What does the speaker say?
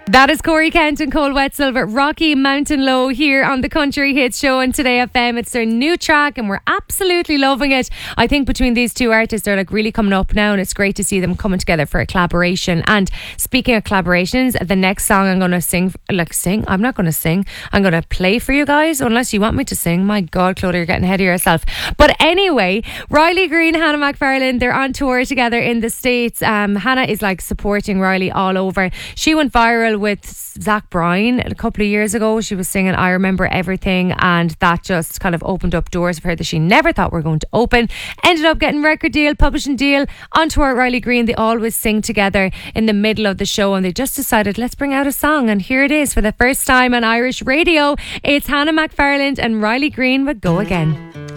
That is Corey Kent and Cole Wetzel with Rocky Mountain Low here on the Country Hits Show on Today FM. It's their new track and we're absolutely loving it. I think between these two artists, they're like really coming up now, and it's great to see them coming together for a collaboration. And speaking of collaborations, the next song I'm going to sing. I'm not going to sing. I'm going to play for you guys, unless you want me to sing. My God, Claudia, you're getting ahead of yourself. But anyway, Riley Green, Hannah McFarlane, they're on tour together in the States. Hannah is like supporting Riley all over. She went viral with Zach Bryan a couple of years ago. She was singing I Remember Everything, and that just kind of opened up doors for her that she never thought were going to open. Ended up getting record deal, publishing deal. On tour at Riley Green, they always sing together in the middle of the show, and they just decided, let's bring out a song, and here it is for the first time on Irish radio. It's Hannah McFarlane and Riley Green with Go Again.